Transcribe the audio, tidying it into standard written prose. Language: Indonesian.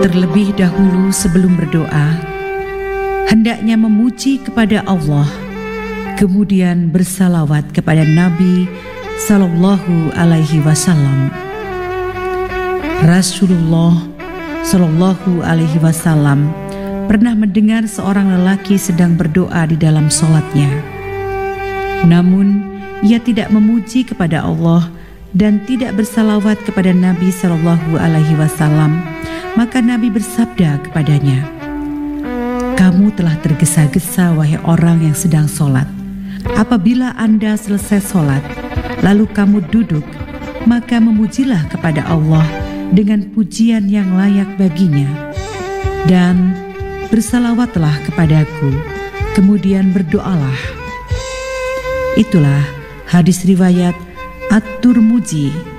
Terlebih dahulu sebelum berdoa, hendaknya memuji kepada Allah, kemudian bersalawat kepada Nabi Sallallahu Alaihi Wasallam. Rasulullah Sallallahu Alaihi Wasallam pernah mendengar seorang lelaki sedang berdoa di dalam sholatnya. Namun ia tidak memuji kepada Allah dan tidak bersalawat kepada Nabi Sallallahu Alaihi Wasallam. Maka Nabi bersabda kepadanya, "Kamu telah tergesa-gesa wahai orang yang sedang sholat. Apabila Anda selesai sholat, lalu kamu duduk, maka memujilah kepada Allah dengan pujian yang layak baginya. Dan bersalawatlah kepadaku, kemudian berdoalah." Itulah hadis riwayat At-Tirmidzi.